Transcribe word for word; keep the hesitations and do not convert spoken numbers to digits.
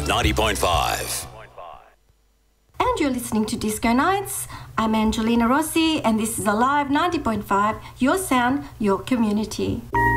Live ninety point five. And you're listening to Disco Nights. I'm Angelina Rossi, and this is Alive ninety point five, your sound, your community.